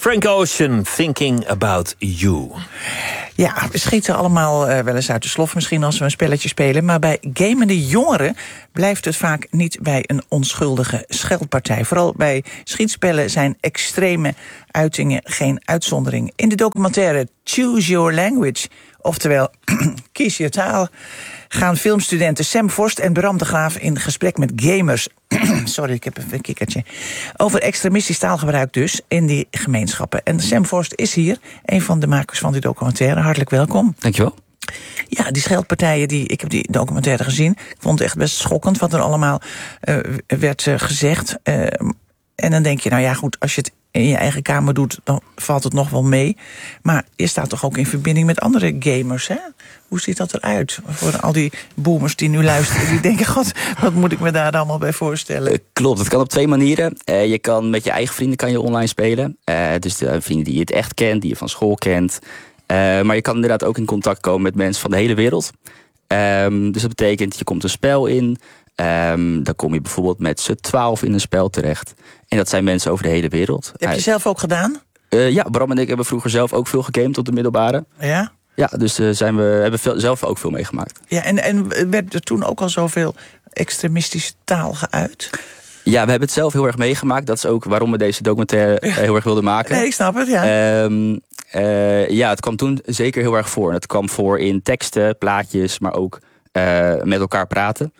Frank Ocean, Thinking About You. Ja, we schieten allemaal wel eens uit de slof misschien als we een spelletje spelen. Maar bij gamende jongeren blijft het vaak niet bij een onschuldige scheldpartij. Vooral bij schietspellen zijn extreme uitingen geen uitzondering. In de documentaire Choose Your Language, oftewel kies je taal, gaan filmstudenten Sam Forst en Bram de Graaf in gesprek met gamers. Sorry, ik heb even een kikkertje. Over extremistisch taalgebruik dus in die gemeenschappen. En Sam Forst is hier, een van de makers van die documentaire. Hartelijk welkom. Dankjewel. Ja, die scheldpartijen, ik heb die documentaire gezien. Ik vond het echt best schokkend wat er allemaal werd gezegd. En dan denk je, nou ja goed, als je het in je eigen kamer doet, dan valt het nog wel mee. Maar je staat toch ook in verbinding met andere gamers, hè? Hoe ziet dat eruit? Voor al die boomers die nu luisteren, die denken, god, wat moet ik me daar allemaal bij voorstellen? Klopt, het kan op 2 manieren. Je kan met je eigen vrienden kan je online spelen. Dus de vrienden die je het echt kent, die je van school kent. Maar je kan inderdaad ook in contact komen met mensen van de hele wereld. Dus dat betekent, je komt een spel in. Dan kom je bijvoorbeeld met z'n 12 in een spel terecht. En dat zijn mensen over de hele wereld. Heb je zelf ook gedaan? Ja, Bram en ik hebben vroeger zelf ook veel gegamed op de middelbare. Ja? Ja, dus hebben zelf ook veel meegemaakt. Ja, en werd er toen ook al zoveel extremistische taal geuit? Ja, we hebben het zelf heel erg meegemaakt. Dat is ook waarom we deze documentaire heel erg wilden maken. Nee, ik snap het, ja. Ja, het kwam toen zeker heel erg voor. En het kwam voor in teksten, plaatjes, maar ook met elkaar praten.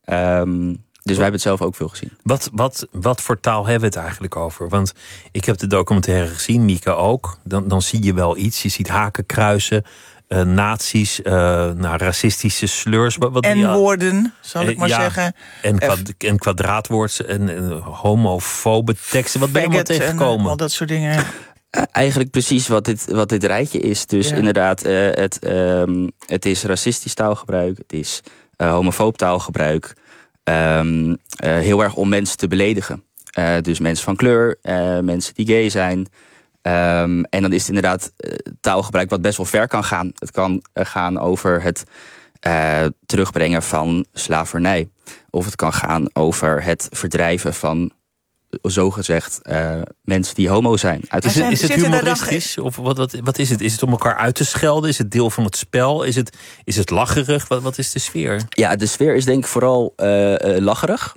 Dus wij hebben het zelf ook veel gezien. Wat voor taal hebben we het eigenlijk over? Want ik heb de documentaire gezien, Mieke ook. Dan zie je wel iets. Je ziet haken, kruisen, nazi's, racistische slurs. Woorden, zal ik maar zeggen. En kwadraatwoord en homofobe teksten. Wat ben je allemaal tegengekomen? En al dat soort dingen. Eigenlijk precies wat dit rijtje is. Dus inderdaad, het is racistisch taalgebruik. Het is homofoob taalgebruik. Heel erg om mensen te beledigen. Dus mensen van kleur, mensen die gay zijn. En dan is het inderdaad taalgebruik wat best wel ver kan gaan. Het kan gaan over het terugbrengen van slavernij. Of het kan gaan over het verdrijven van zogezegd mensen die homo zijn. Is het humoristisch? Of wat is het? Is het om elkaar uit te schelden? Is het deel van het spel? Is het lacherig? Wat is de sfeer? Ja, de sfeer is denk ik vooral lacherig.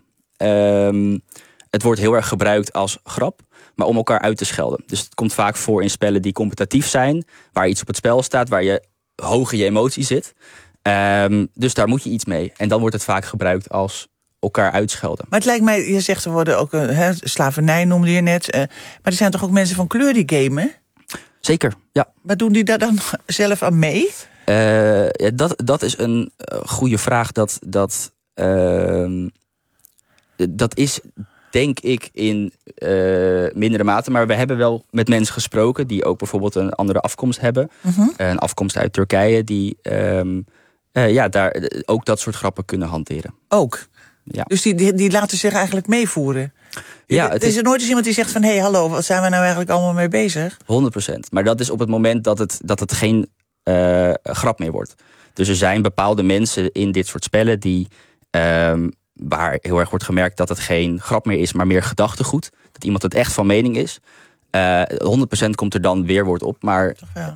Het wordt heel erg gebruikt als grap, maar om elkaar uit te schelden. Dus het komt vaak voor in spellen die competitief zijn, waar iets op het spel staat, waar je hoog in je emotie zit. Dus daar moet je iets mee. En dan wordt het vaak gebruikt als elkaar uitschelden. Maar het lijkt mij, je zegt er worden ook slavernij noemde je net. Maar er zijn toch ook mensen van kleur die gamen? Zeker, ja. Maar doen die daar dan zelf aan mee? Dat is een goede vraag. Dat is denk ik in mindere mate. Maar we hebben wel met mensen gesproken die ook bijvoorbeeld een andere afkomst hebben. Mm-hmm. Een afkomst uit Turkije die daar ook dat soort grappen kunnen hanteren. Ook? Ja. Dus die laten zich eigenlijk meevoeren? Ja, is er nooit eens iemand die zegt van, hé, hallo, wat zijn we nou eigenlijk allemaal mee bezig? 100%. Maar dat is op het moment dat het geen grap meer wordt. Dus er zijn bepaalde mensen in dit soort spellen die waar heel erg wordt gemerkt dat het geen grap meer is, maar meer gedachtegoed. Dat iemand het echt van mening is. 100% komt er dan weerwoord op, maar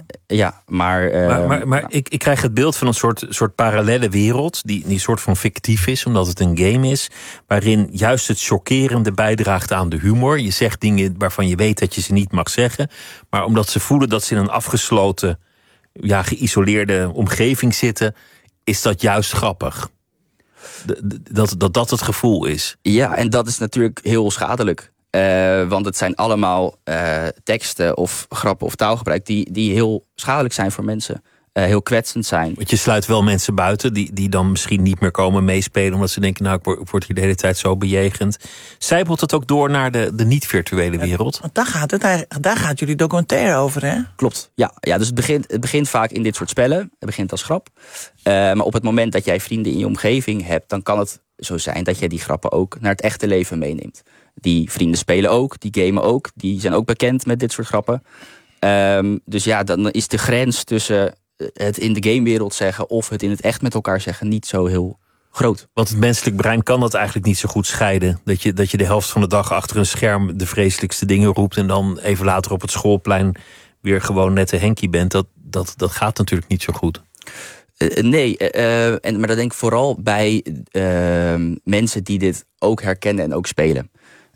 maar ik krijg het beeld van een soort parallelle wereld die soort van fictief is, omdat het een game is, waarin juist het chockerende bijdraagt aan de humor. Je zegt dingen waarvan je weet dat je ze niet mag zeggen, maar omdat ze voelen dat ze in een afgesloten, geïsoleerde omgeving zitten, is dat juist grappig. Dat het gevoel is. Ja, en dat is natuurlijk heel schadelijk. Want het zijn allemaal teksten of grappen of taalgebruik die heel schadelijk zijn voor mensen. Heel kwetsend zijn. Want je sluit wel mensen buiten die dan misschien niet meer komen meespelen, omdat ze denken, nou, ik word hier de hele tijd zo bejegend. Zijpelt het ook door naar de niet-virtuele wereld? Want daar gaat jullie documentaire over, hè? Klopt, ja. Dus het begint vaak in dit soort spellen. Het begint als grap. Maar op het moment dat jij vrienden in je omgeving hebt, dan kan het zo zijn dat jij die grappen ook naar het echte leven meeneemt. Die vrienden spelen ook, die gamen ook. Die zijn ook bekend met dit soort grappen. Dus dan is de grens tussen het in de gamewereld zeggen of het in het echt met elkaar zeggen niet zo heel groot. Want het menselijk brein kan dat eigenlijk niet zo goed scheiden. Dat je de helft van de dag achter een scherm de vreselijkste dingen roept en dan even later op het schoolplein weer gewoon net een Henkie bent. Dat gaat natuurlijk niet zo goed. Nee, maar dat denk ik vooral bij mensen die dit ook herkennen en ook spelen.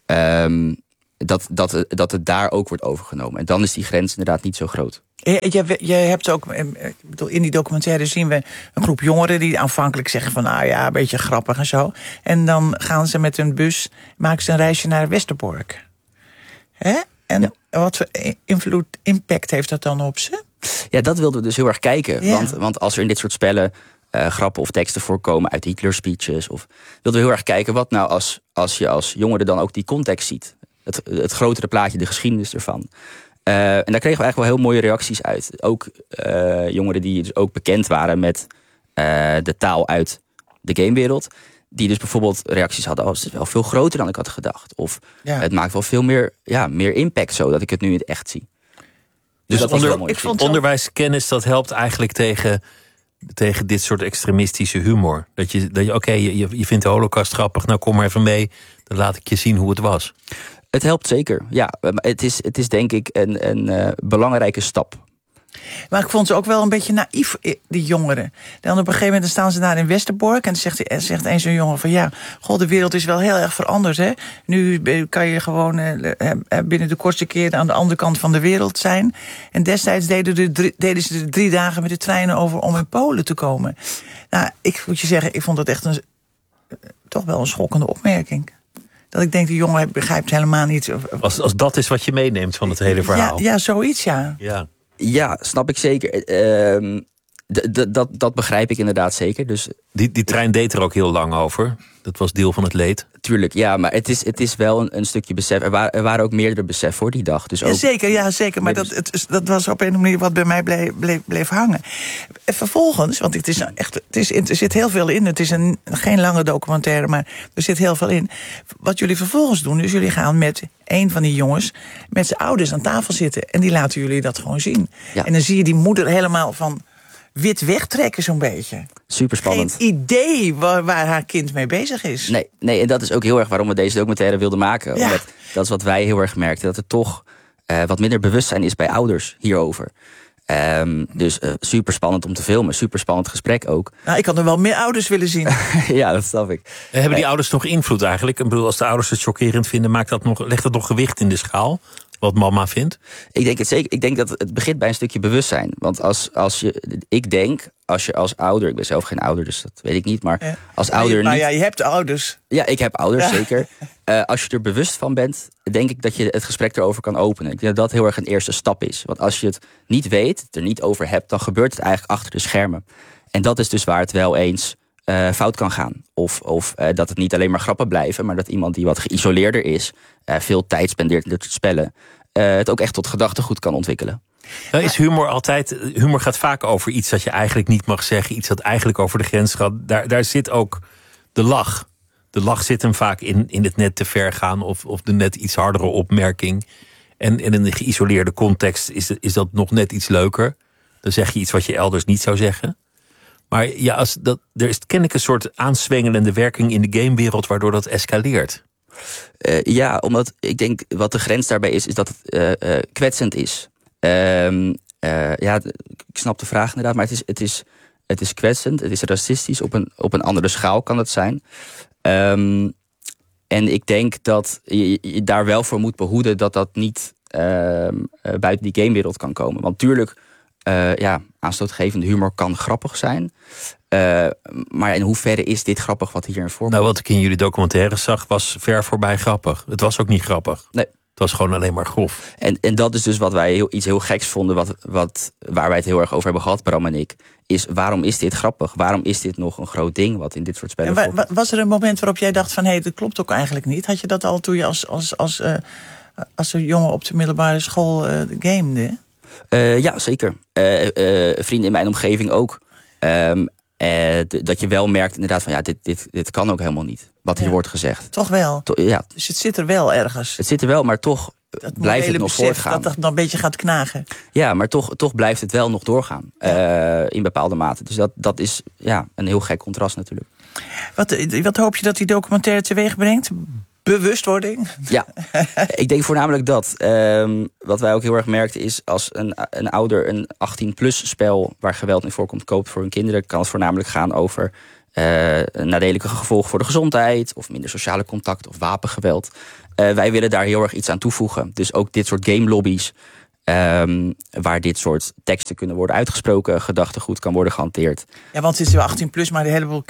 Dat het daar ook wordt overgenomen. En dan is die grens inderdaad niet zo groot. Je hebt ook, ik bedoel, in die documentaire zien we een groep jongeren die aanvankelijk zeggen van, nou ja, een beetje grappig en zo. En dan gaan ze met hun bus, maken ze een reisje naar Westerbork. Hè? En wat voor impact heeft dat dan op ze? Ja, dat wilden we dus heel erg kijken. Ja. Want als er in dit soort spellen grappen of teksten voorkomen uit Hitler speeches, of wilden we heel erg kijken wat nou als je als jongere dan ook die context ziet. Het grotere plaatje, de geschiedenis ervan. En daar kregen we eigenlijk wel heel mooie reacties uit. Ook jongeren die dus ook bekend waren met de taal uit de gamewereld. Die dus bijvoorbeeld reacties hadden als het is wel veel groter dan ik had gedacht. Of het maakt wel veel meer impact zo dat ik het nu in het echt zie. Dus dat is wel mooi. Onderwijskennis, dat helpt eigenlijk tegen dit soort extremistische humor. Dat je oké, je vindt de Holocaust grappig, nou kom maar even mee. Dan laat ik je zien hoe het was. Het helpt zeker, ja. Het is denk ik een belangrijke stap. Maar ik vond ze ook wel een beetje naïef, die jongeren. Dan op een gegeven moment staan ze daar in Westerbork en zegt een zo'n jongen van, ja, god, de wereld is wel heel erg veranderd, hè. Nu kan je gewoon binnen de kortste keer aan de andere kant van de wereld zijn. En destijds deden ze er 3 dagen met de treinen over om in Polen te komen. Nou, ik moet je zeggen, ik vond dat echt toch wel een schokkende opmerking. Dat ik denk, die jongen begrijpt helemaal niet. Als dat is wat je meeneemt van het hele verhaal. Ja, zoiets, ja. Ja, snap ik zeker. Dat begrijp ik inderdaad zeker. Dus, die trein deed er ook heel lang over. Dat was deel van het leed. Tuurlijk, ja, maar het is wel een stukje besef. Er waren ook meerdere besef voor die dag. Dus ook, zeker. Maar dat was op een manier wat bij mij bleef hangen. En vervolgens, want er zit heel veel in. Het is geen lange documentaire, maar er zit heel veel in. Wat jullie vervolgens doen, dus jullie gaan met een van die jongens met zijn ouders aan tafel zitten. En die laten jullie dat gewoon zien. Ja. En dan zie je die moeder helemaal van wit wegtrekken zo'n beetje. Super spannend. Geen idee waar haar kind mee bezig is. Nee, en dat is ook heel erg waarom we deze documentaire wilden maken. Ja. Omdat, dat is wat wij heel erg merkten. Dat er toch wat minder bewustzijn is bij ouders hierover. Dus super spannend om te filmen. Super spannend gesprek ook. Nou, ik had er wel meer ouders willen zien. Ja, dat snap ik. Hebben die ouders nog invloed eigenlijk? Ik bedoel, als de ouders het chockerend vinden, legt dat nog gewicht in de schaal? Wat mama vindt? Ik denk het zeker. Ik denk dat het begint bij een stukje bewustzijn. Want als je als ouder, ik ben zelf geen ouder, dus dat weet ik niet, maar als ouder maar ja, je hebt ouders. Ja, ik heb ouders, zeker. Als je er bewust van bent, denk ik dat je het gesprek erover kan openen. Ik denk dat dat heel erg een eerste stap is. Want als je het niet weet, het er niet over hebt, dan gebeurt het eigenlijk achter de schermen. En dat is dus waar het wel eens fout kan gaan. Of dat het niet alleen maar grappen blijven, maar dat iemand die wat geïsoleerder is, veel tijd spendeert in dit soort spellen, het ook echt tot gedachtegoed kan ontwikkelen. Nou is humor gaat vaak over iets dat je eigenlijk niet mag zeggen, iets dat eigenlijk over de grens gaat. Daar zit ook de lach. De lach zit hem vaak in het net te ver gaan of de net iets hardere opmerking. En in een geïsoleerde context is dat nog net iets leuker. Dan zeg je iets wat je elders niet zou zeggen. Maar ja, er is kennelijk een soort aanzwengelende werking in de gamewereld waardoor dat escaleert. Ja, omdat ik denk wat de grens daarbij is dat het kwetsend is. Ik snap de vraag inderdaad, maar het is kwetsend, het is racistisch, op een andere schaal kan het zijn. En ik denk dat je daar wel voor moet behoeden dat niet buiten die gamewereld kan komen. Want tuurlijk, aanstootgevende humor kan grappig zijn. Maar in hoeverre is dit grappig wat hierin voorkomt? Nou, wat ik in jullie documentaire zag was ver voorbij grappig. Het was ook niet grappig. Nee. Het was gewoon alleen maar grof. En dat is dus wat wij iets heel geks vonden, waar wij het heel erg over hebben gehad, Bram en ik. Is waarom is dit grappig? Waarom is dit nog een groot ding wat in dit soort spellen voorkomt? Was er een moment waarop jij dacht van dat klopt ook eigenlijk niet? Had je dat al toen je als een jongen op de middelbare school gamede? Ja, zeker. Vrienden in mijn omgeving ook. Dat je wel merkt inderdaad van dit kan ook helemaal niet. Wat hier wordt gezegd. Toch wel? Dus het zit er wel ergens. Het zit er wel, maar toch blijft het nog voortgaan. Dat nog een beetje gaat knagen. Ja, maar toch blijft het wel nog doorgaan. In bepaalde mate. Dus dat is een heel gek contrast natuurlijk. Wat hoop je dat die documentaire teweeg brengt? Bewustwording? Ja, ik denk voornamelijk dat. Wat wij ook heel erg merkten is, als een ouder een 18-plus spel waar geweld in voorkomt koopt voor hun kinderen, kan het voornamelijk gaan over nadelige gevolgen voor de gezondheid, of minder sociale contact of wapengeweld. Wij willen daar heel erg iets aan toevoegen. Dus ook dit soort game lobby's, waar dit soort teksten kunnen worden uitgesproken, gedachtegoed kan worden gehanteerd. Ja, want het is wel 18 plus, maar een heleboel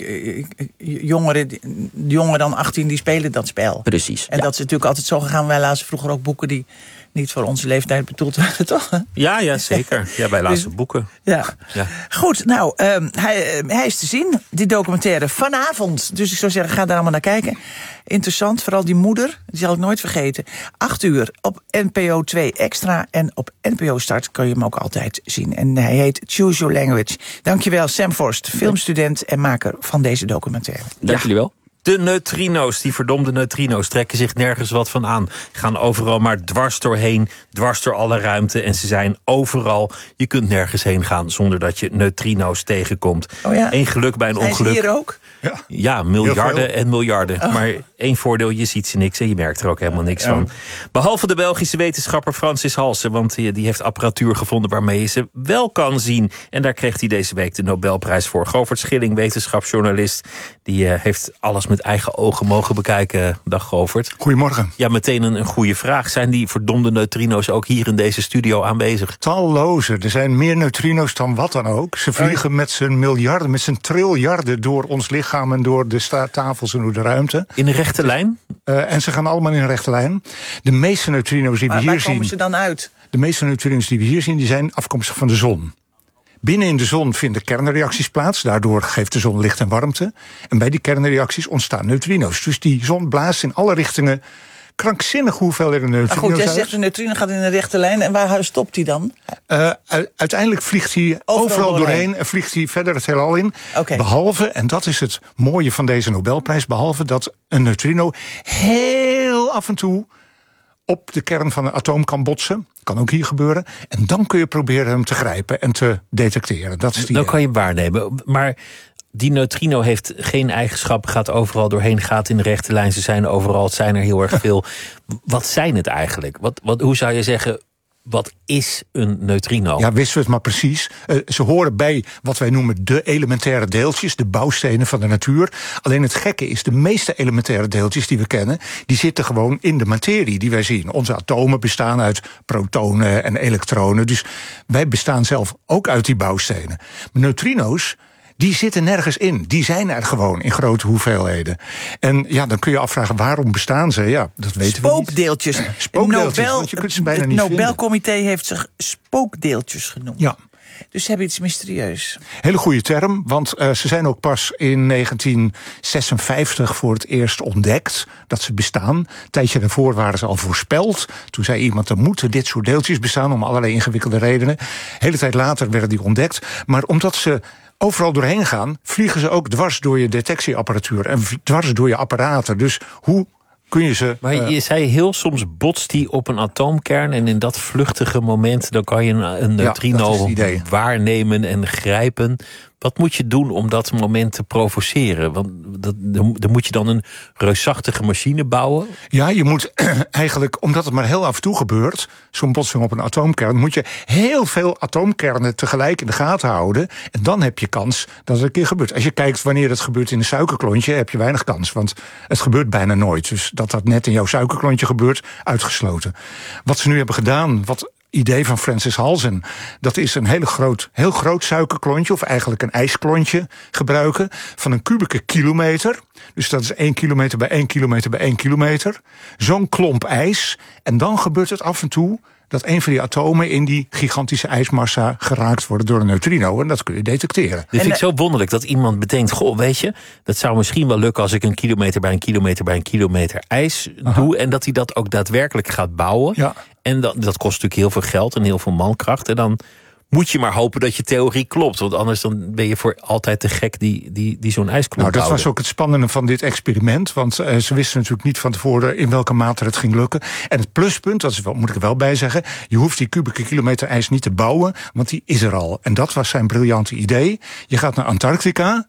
jongeren dan 18 die spelen dat spel. Precies. En dat is natuurlijk altijd zo gegaan. Wij lazen vroeger ook boeken die niet voor onze leeftijd bedoeld waren, toch? Ja, zeker. Ja, wij lazen boeken. Ja. Goed, nou, hij is te zien, die documentaire, vanavond. Dus ik zou zeggen, ga daar allemaal naar kijken. Interessant, vooral die moeder, die zal ik nooit vergeten. 8:00 op NPO 2 Extra en op NPO Start kun je hem ook altijd zien. En hij heet Choose Your Language. Dankjewel, Sam Forst, filmstudent en maker van deze documentaire. Dank jullie wel. De neutrino's, die verdomde neutrino's, trekken zich nergens wat van aan. Gaan overal maar dwars doorheen, dwars door alle ruimte. En ze zijn overal. Je kunt nergens heen gaan zonder dat je neutrino's tegenkomt. Oh ja. Eén geluk bij een ongeluk. Zijn ze hier ook? Ja, miljarden en miljarden. Oh. Maar één voordeel, je ziet ze niks en je merkt er ook helemaal niks van. Behalve de Belgische wetenschapper Francis Halse, want die heeft apparatuur gevonden waarmee je ze wel kan zien. En daar kreeg hij deze week de Nobelprijs voor. Govert Schilling, wetenschapsjournalist, die heeft alles met eigen ogen mogen bekijken. Dag Govert. Goedemorgen. Ja, meteen een goede vraag. Zijn die verdomde neutrino's ook hier in deze studio aanwezig? Talloze. Er zijn meer neutrino's dan wat dan ook. Ze vliegen met z'n miljarden, met z'n triljarden door ons lichaam en door de tafels en door de ruimte. In een rechte lijn? En ze gaan allemaal in een rechte lijn. De meeste neutrino's die we hier zien... Waar komen ze dan uit? De meeste neutrino's die we hier zien, die zijn afkomstig van de zon. Binnen in de zon vinden kernreacties plaats. Daardoor geeft de zon licht en warmte. En bij die kernreacties ontstaan neutrino's. Dus die zon blaast in alle richtingen krankzinnig hoeveelheden neutrino's uit. Goed, jij zegt de neutrino gaat in een rechte lijn. En waar stopt hij dan? Uiteindelijk vliegt hij overal doorheen en vliegt hij verder het heelal in. Okay. Behalve, en dat is het mooie van deze Nobelprijs, behalve dat een neutrino heel af en toe op de kern van een atoom kan botsen. Kan ook hier gebeuren. En dan kun je proberen hem te grijpen en te detecteren. Dat is die dan kan je hem waarnemen. Maar die neutrino heeft geen eigenschap, gaat overal doorheen, gaat in de rechte lijn. Ze zijn overal, het zijn er heel erg veel. Wat zijn het eigenlijk? Hoe zou je zeggen, wat is een neutrino? Ja, wisten we het maar precies. Ze horen bij wat wij noemen de elementaire deeltjes, de bouwstenen van de natuur. Alleen het gekke is, de meeste elementaire deeltjes die we kennen, die zitten gewoon in de materie die wij zien. Onze atomen bestaan uit protonen en elektronen. Dus wij bestaan zelf ook uit die bouwstenen. Maar neutrino's, die zitten nergens in. Die zijn er gewoon in grote hoeveelheden. En ja, dan kun je afvragen, waarom bestaan ze? Ja, dat weten we niet. Spookdeeltjes. Spookdeeltjes, want je kunt ze bijna niet vinden. Het Nobelcomité heeft zich spookdeeltjes genoemd. Ja. Dus ze hebben iets mysterieus. Hele goede term, want ze zijn ook pas in 1956 voor het eerst ontdekt dat ze bestaan. Een tijdje daarvoor waren ze al voorspeld. Toen zei iemand, er moeten dit soort deeltjes bestaan om allerlei ingewikkelde redenen. Hele tijd later werden die ontdekt. Maar omdat ze overal doorheen gaan, vliegen ze ook dwars door je detectieapparatuur en dwars door je apparaten. Dus hoe kun je ze... Maar je zei heel soms botst die op een atoomkern en in dat vluchtige moment dan kan je een neutrino waarnemen en grijpen. Wat moet je doen om dat moment te provoceren? Want dan moet je dan een reusachtige machine bouwen? Ja, je moet eigenlijk, omdat het maar heel af en toe gebeurt, zo'n botsing op een atoomkern, moet je heel veel atoomkernen tegelijk in de gaten houden. En dan heb je kans dat het een keer gebeurt. Als je kijkt wanneer het gebeurt in een suikerklontje, heb je weinig kans. Want het gebeurt bijna nooit. Dus dat net in jouw suikerklontje gebeurt, uitgesloten. Wat ze nu hebben gedaan, idee van Francis Halse, dat is een heel groot suikerklontje, of eigenlijk een ijsklontje gebruiken van een kubieke kilometer. Dus dat is 1 kilometer bij 1 kilometer bij 1 kilometer. Zo'n klomp ijs. En dan gebeurt het af en toe dat een van die atomen in die gigantische ijsmassa geraakt worden door een neutrino. En dat kun je detecteren. Dit vind ik zo wonderlijk dat iemand bedenkt, goh, weet je, dat zou misschien wel lukken als ik 1 kilometer bij 1 kilometer bij 1 kilometer ijs doe. En dat hij dat ook daadwerkelijk gaat bouwen. Ja. En dat kost natuurlijk heel veel geld en heel veel mankracht. En dan moet je maar hopen dat je theorie klopt. Want anders dan ben je voor altijd de gek die zo'n ijsklomp dat was ook het spannende van dit experiment. Want ze wisten natuurlijk niet van tevoren in welke mate het ging lukken. En het pluspunt, dat moet ik er wel bij zeggen, je hoeft die kubieke kilometer ijs niet te bouwen, want die is er al. En dat was zijn briljante idee. Je gaat naar Antarctica,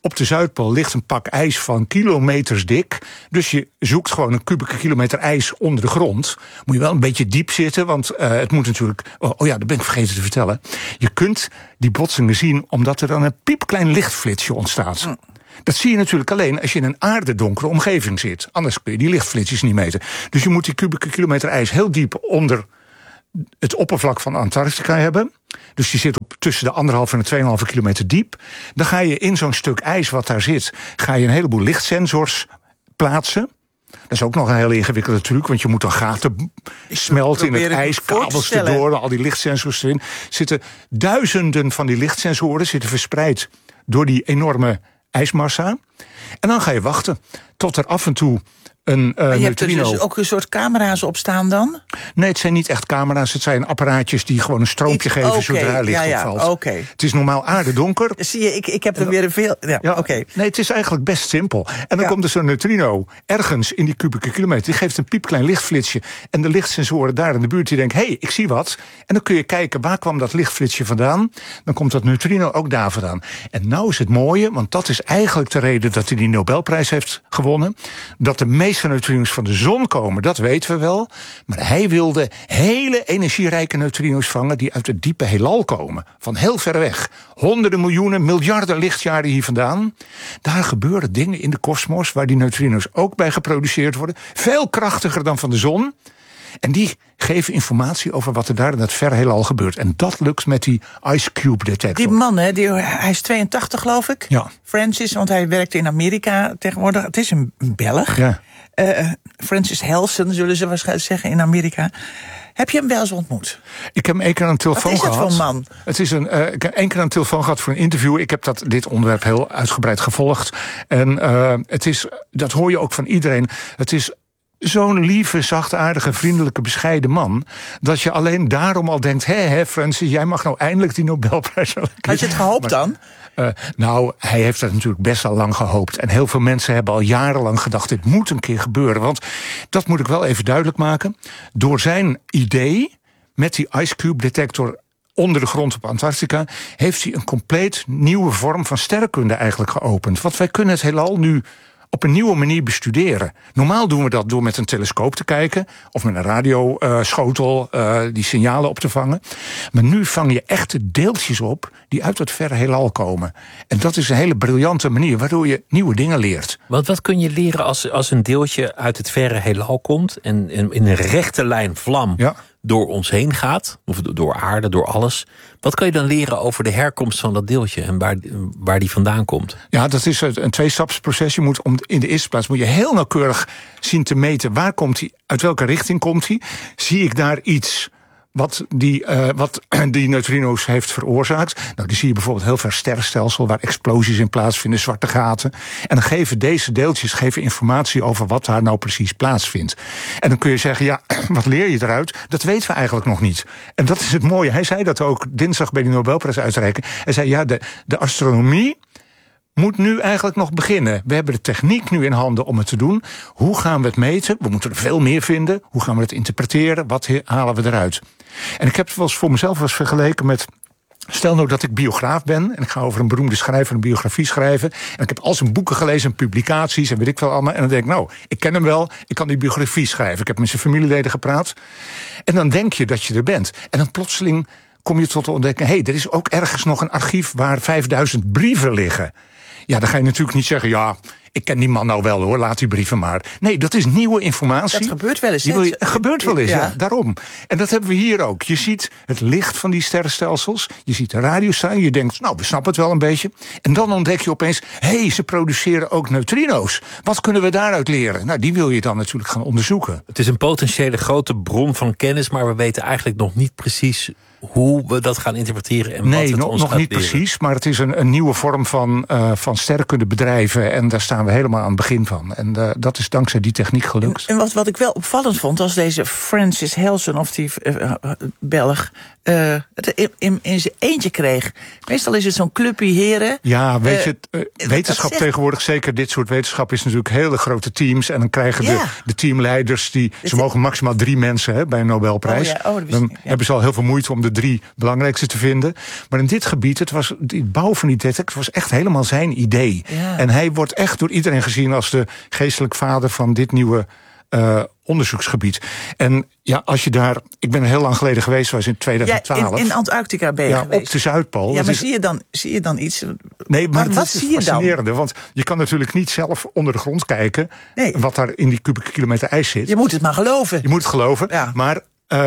op de Zuidpool ligt een pak ijs van kilometers dik. Dus je zoekt gewoon een kubieke kilometer ijs onder de grond. Moet je wel een beetje diep zitten, want het moet natuurlijk... Oh ja, dat ben ik vergeten te vertellen. Je kunt die botsingen zien omdat er dan een piepklein lichtflitsje ontstaat. Dat zie je natuurlijk alleen als je in een aardedonkere omgeving zit. Anders kun je die lichtflitsjes niet meten. Dus je moet die kubieke kilometer ijs heel diep onder het oppervlak van Antarctica hebben. Dus die zit op tussen de 1,5 en de 2,5 kilometer diep. Dan ga je in zo'n stuk ijs wat daar zit, ga je een heleboel lichtsensors plaatsen. Dat is ook nog een hele ingewikkelde truc, want je moet dan gaten smelten in het ijs, kabels erdoor, al die lichtsensors erin. Zitten duizenden van die lichtsensoren zitten verspreid door die enorme ijsmassa. En dan ga je wachten tot er af en toe een neutrino... Je hebt er dus ook een soort camera's op staan dan? Nee, het zijn niet echt camera's. Het zijn apparaatjes die gewoon een stroompje geven zodra er licht opvalt. Het is normaal aardedonker. Zie je, ik heb er weer veel... Nee, het is eigenlijk best simpel. En dan komt er zo'n neutrino ergens in die kubieke kilometer. Die geeft een piepklein lichtflitsje. En de lichtsensoren daar in de buurt die denken, hé, ik zie wat. En dan kun je kijken, waar kwam dat lichtflitsje vandaan? Dan komt dat neutrino ook daar vandaan. En nou is het mooie, want dat is eigenlijk de reden dat hij die Nobelprijs heeft gewonnen. Dat de meeste neutrino's van de zon komen, dat weten we wel. Maar hij wilde hele energierijke neutrino's vangen die uit het diepe heelal komen. Van heel ver weg. Honderden miljoenen, miljarden lichtjaren hier vandaan. Daar gebeuren dingen in de kosmos waar die neutrino's ook bij geproduceerd worden. Veel krachtiger dan van de zon. En die geven informatie over wat er daar in het verre heelal gebeurt. En dat lukt met die Ice Cube detector. Die man, hij is 82 geloof ik. Ja. Francis, want hij werkt in Amerika tegenwoordig. Het is een Belg. Ja. Francis Helsen, zullen ze waarschijnlijk zeggen in Amerika. Heb je hem wel eens ontmoet? Ik heb hem 1 keer aan de telefoon gehad. Wat is het voor man? Het is ik heb 1 keer aan de telefoon gehad voor een interview. Ik heb dit onderwerp heel uitgebreid gevolgd. En dat hoor je ook van iedereen. Het is zo'n lieve, zachtaardige, vriendelijke, bescheiden man, dat je alleen daarom al denkt, hé Francis, jij mag nou eindelijk die Nobelprijs. Had je het gehoopt dan? Nou, hij heeft dat natuurlijk best al lang gehoopt. En heel veel mensen hebben al jarenlang gedacht, dit moet een keer gebeuren. Want dat moet ik wel even duidelijk maken. Door zijn idee met die Ice Cube detector onder de grond op Antarctica heeft hij een compleet nieuwe vorm van sterrenkunde eigenlijk geopend. Want wij kunnen het heelal nu op een nieuwe manier bestuderen. Normaal doen we dat door met een telescoop te kijken, of met een radioschotel die signalen op te vangen. Maar nu vang je echte deeltjes op die uit het verre heelal komen. En dat is een hele briljante manier waardoor je nieuwe dingen leert. Wat kun je leren als een deeltje uit het verre heelal komt en in een rechte lijn vlam door ons heen gaat, of door aarde, door alles? Wat kan je dan leren over de herkomst van dat deeltje en waar die vandaan komt? Ja, dat is een tweestapsproces. In de eerste plaats moet je heel nauwkeurig zien te meten, waar komt hij, uit welke richting komt hij? Zie ik daar iets wat die neutrino's heeft veroorzaakt? Nou, die zie je bijvoorbeeld heel ver sterrenstelsel waar explosies in plaatsvinden, zwarte gaten. En dan geven deze deeltjes informatie over wat daar nou precies plaatsvindt. En dan kun je zeggen, ja, wat leer je eruit? Dat weten we eigenlijk nog niet. En dat is het mooie. Hij zei dat ook dinsdag bij de Nobelprijs uitreiken. Hij zei, ja, de astronomie moet nu eigenlijk nog beginnen. We hebben de techniek nu in handen om het te doen. Hoe gaan we het meten? We moeten er veel meer vinden. Hoe gaan we het interpreteren? Wat halen we eruit? En ik heb het wel eens voor mezelf vergeleken met, stel nou dat ik biograaf ben en ik ga over een beroemde schrijver een biografie schrijven. En ik heb al zijn boeken gelezen en publicaties en weet ik wel allemaal. En dan denk ik, nou, ik ken hem wel, ik kan die biografie schrijven. Ik heb met zijn familieleden gepraat. En dan denk je dat je er bent. En dan plotseling kom je tot de ontdekking, er is ook ergens nog een archief waar 5000 brieven liggen. Ja, dan ga je natuurlijk niet zeggen, ja, ik ken die man nou wel hoor, laat die brieven maar. Nee, dat is nieuwe informatie. Dat gebeurt wel eens. Het gebeurt wel eens, ja, daarom. En dat hebben we hier ook. Je ziet het licht van die sterrenstelsels. Je ziet de radiosign. Je denkt, nou, we snappen het wel een beetje. En dan ontdek je opeens, ze produceren ook neutrino's. Wat kunnen we daaruit leren? Nou, die wil je dan natuurlijk gaan onderzoeken. Het is een potentiële grote bron van kennis, maar we weten eigenlijk nog niet precies hoe we dat gaan interpreteren en wat het ons nog gaat niet leren. Precies, maar het is een nieuwe vorm van sterrenkundebedrijven. En daar staan staan we helemaal aan het begin van. En dat is dankzij die techniek gelukt. En wat ik wel opvallend vond, was deze Francis Helsen, of die Belg, het in zijn eentje kreeg. Meestal is het zo'n clubje heren. Ja, weet je, wetenschap tegenwoordig, zeker dit soort wetenschap, is natuurlijk hele grote teams. En dan krijgen de teamleiders, ze mogen maximaal 3 mensen bij een Nobelprijs. Dan hebben ze al heel veel moeite om de 3 belangrijkste te vinden. Maar in dit gebied, die bouw van die detector was echt helemaal zijn idee. Ja. En hij wordt echt door iedereen gezien als de geestelijk vader van dit nieuwe onderzoeksgebied. En ja, als je daar... Ik ben er heel lang geleden geweest, was in 2012. In Antarctica ben je geweest. Op de Zuidpool. Ja, maar zie je dan iets? Nee, maar wat zie je dan? Fascinerende, want je kan natuurlijk niet zelf onder de grond kijken wat daar in die kubieke kilometer ijs zit. Je moet het maar geloven. Je moet het geloven, maar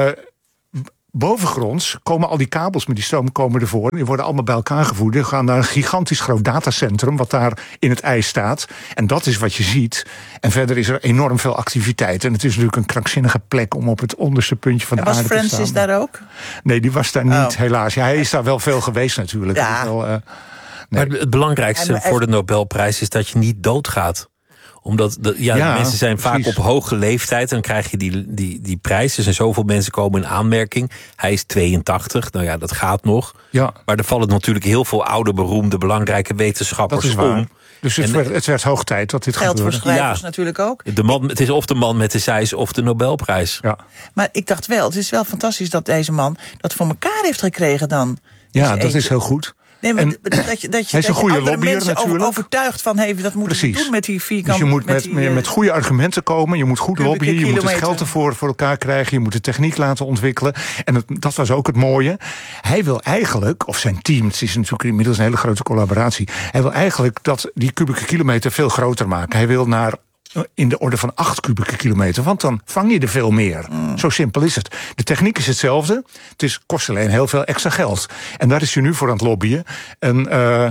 bovengronds komen al die kabels met die stroom komen ervoor. Die worden allemaal bij elkaar gevoerd. Die gaan naar een gigantisch groot datacentrum wat daar in het ijs staat. En dat is wat je ziet. En verder is er enorm veel activiteit. En het is natuurlijk een krankzinnige plek om op het onderste puntje van de aarde te staan. Was Francis daar ook? Nee, die was daar niet, helaas. Ja, hij is daar wel veel geweest natuurlijk. Ja. Maar het belangrijkste voor de Nobelprijs is dat je niet doodgaat. Omdat mensen zijn vaak op hoge leeftijd. Dan krijg je die prijs. Er zijn zoveel mensen komen in aanmerking. Hij is 82. Nou ja, dat gaat nog. Ja. Maar er vallen natuurlijk heel veel oude, beroemde, belangrijke wetenschappers om. Dus het werd hoog tijd dat dit gebeurde. Geld voor schrijvers natuurlijk ook. Het is of de man met de zeis of de Nobelprijs. Ja. Maar ik dacht wel, het is wel fantastisch dat deze man dat voor elkaar heeft gekregen dan. Ja, dat is heel goed. Nee, maar dat je een goede lobbyer mensen natuurlijk. Overtuigd van, dat moeten we doen met die vierkant. Dus je moet met goede argumenten komen. Je moet goed lobbyen. Je moet het geld ervoor voor elkaar krijgen. Je moet de techniek laten ontwikkelen. En dat was ook het mooie. Hij wil eigenlijk, of zijn team, het is natuurlijk inmiddels een hele grote collaboratie. Hij wil eigenlijk dat die kubieke kilometer veel groter maken. Hij wil naar in de orde van 8 kubieke kilometer, want dan vang je er veel meer. Zo simpel is het. De techniek is hetzelfde. Het kost alleen heel veel extra geld. En daar is hij nu voor aan het lobbyen. En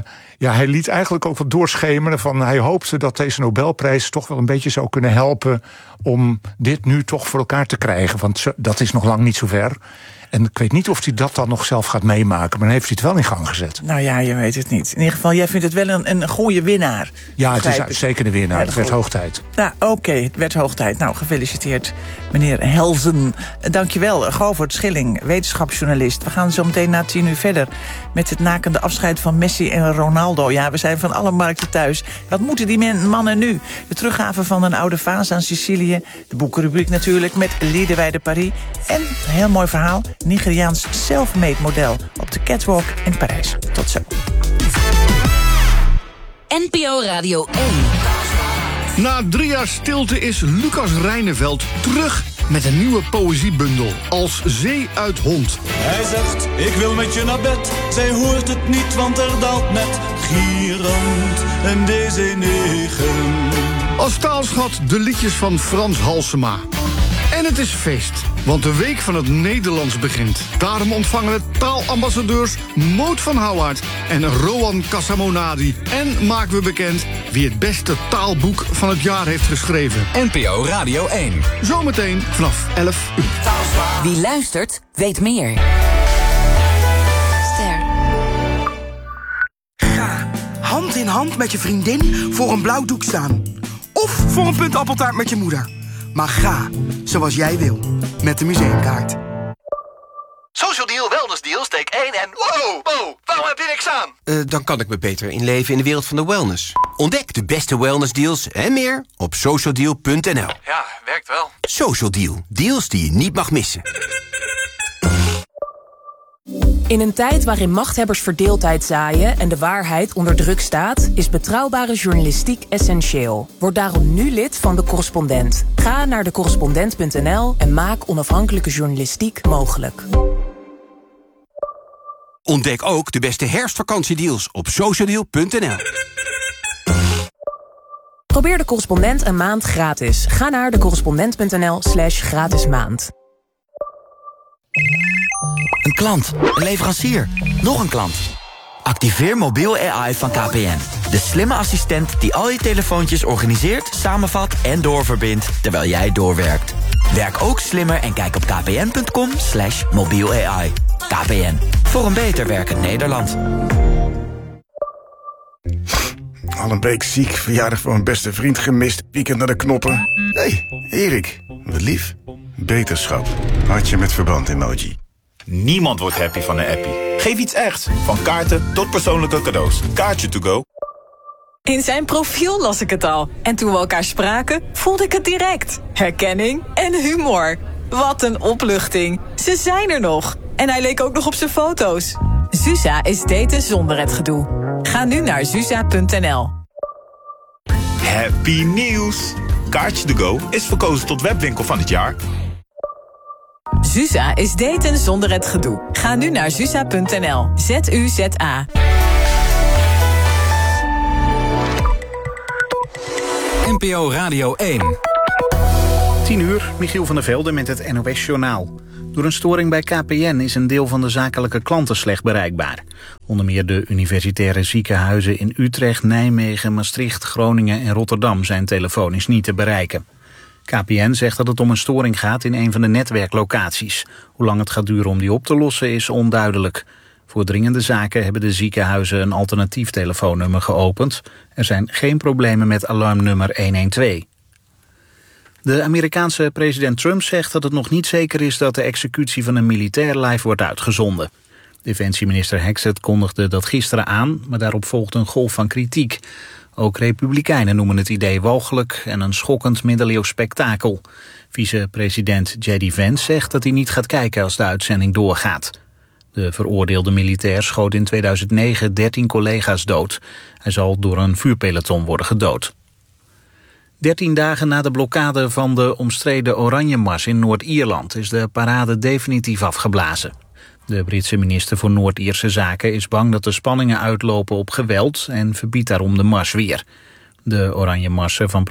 hij liet eigenlijk ook wat doorschemeren van hij hoopte dat deze Nobelprijs toch wel een beetje zou kunnen helpen om dit nu toch voor elkaar te krijgen. Want dat is nog lang niet zo ver. En ik weet niet of hij dat dan nog zelf gaat meemaken. Maar dan heeft hij het wel in gang gezet. Nou ja, je weet het niet. In ieder geval, jij vindt het wel een goede winnaar. Ja, het is zeker een winnaar. Het werd hoog tijd. Nou, oké, het werd hoog tijd. Nou, gefeliciteerd, meneer Helsen. Dankjewel, Govert Schilling, wetenschapsjournalist. We gaan zo meteen na 10 uur verder met het nakende afscheid van Messi en Ronaldo. Ja, we zijn van alle markten thuis. Wat moeten die mannen nu? De teruggave van een oude vaas aan Sicilië. De boekenrubriek natuurlijk met Liedewij de Paris. En een heel mooi verhaal. Nigeriaans self-made model op de catwalk in Parijs. Tot zo. NPO Radio 1. Na 3 jaar stilte is Lucas Reineveld terug met een nieuwe poëziebundel Als Zee uit Hond. Hij zegt, ik wil met je naar bed. Zij hoort het niet, want er daalt net gierend een DC-9. Als taalschat de liedjes van Frans Halsema. En het is feest, want de Week van het Nederlands begint. Daarom ontvangen we taalambassadeurs Moot van Houwaard en Rowan Casamonadi. En maken we bekend wie het beste taalboek van het jaar heeft geschreven. NPO Radio 1. Zometeen vanaf 11 uur. Wie luistert, weet meer. Ster. Ga hand in hand met je vriendin voor een blauw doek staan. Of voor een puntappeltaart met je moeder. Maar ga zoals jij wil, met de museumkaart. Social Deal, Wellness Deal, steek 1 en... Wow, waarom heb je niks aan? Dan kan ik me beter inleven in de wereld van de wellness. Ontdek de beste wellness deals en meer op socialdeal.nl. Ja, werkt wel. Social Deal, deals die je niet mag missen. In een tijd waarin machthebbers verdeeldheid zaaien en de waarheid onder druk staat, is betrouwbare journalistiek essentieel. Word daarom nu lid van De Correspondent. Ga naar decorrespondent.nl en maak onafhankelijke journalistiek mogelijk. Ontdek ook de beste herfstvakantiedeals op socialdeal.nl. Probeer De Correspondent een maand gratis. Ga naar decorrespondent.nl/gratis maand. Een klant, een leverancier, nog een klant. Activeer mobiel AI van KPN. De slimme assistent die al je telefoontjes organiseert, samenvat en doorverbindt terwijl jij doorwerkt. Werk ook slimmer en kijk op kpn.com/mobiel AI. KPN, voor een beter werkend Nederland. Al een week ziek, verjaardag van mijn beste vriend gemist, weekend naar de knoppen. Hey, Erik, wat lief. Beterschap. Hartje met verband emoji. Niemand wordt happy van een appie. Geef iets echt. Van kaarten tot persoonlijke cadeaus. Kaartje to go. In zijn profiel las ik het al. En toen we elkaar spraken, voelde ik het direct. Herkenning en humor. Wat een opluchting. Ze zijn er nog. En hij leek ook nog op zijn foto's. Zuza is daten zonder het gedoe. Ga nu naar zuza.nl. Happy nieuws. Kaartje to go is verkozen tot webwinkel van het jaar. Zuza is daten zonder het gedoe. Ga nu naar zuza.nl. ZUZA. NPO Radio 1. 10:00, Michiel van der Velde met het NOS-journaal. Door een storing bij KPN is een deel van de zakelijke klanten slecht bereikbaar. Onder meer de universitaire ziekenhuizen in Utrecht, Nijmegen, Maastricht, Groningen en Rotterdam zijn telefonisch niet te bereiken. KPN zegt dat het om een storing gaat in een van de netwerklocaties. Hoe lang het gaat duren om die op te lossen is onduidelijk. Voor dringende zaken hebben de ziekenhuizen een alternatief telefoonnummer geopend. Er zijn geen problemen met alarmnummer 112. De Amerikaanse president Trump zegt dat het nog niet zeker is dat de executie van een militair live wordt uitgezonden. Defensieminister Hexet kondigde dat gisteren aan, maar daarop volgde een golf van kritiek. Ook republikeinen noemen het idee walgelijk en een schokkend middeleeuws spektakel. Vice-president J.D. Vance zegt dat hij niet gaat kijken als de uitzending doorgaat. De veroordeelde militair schoot in 2009 13 collega's dood. Hij zal door een vuurpeloton worden gedood. 13 dagen na de blokkade van de omstreden Oranjemars in Noord-Ierland is de parade definitief afgeblazen. De Britse minister voor Noord-Ierse Zaken is bang dat de spanningen uitlopen op geweld en verbiedt daarom de mars weer. De Oranjemarsen van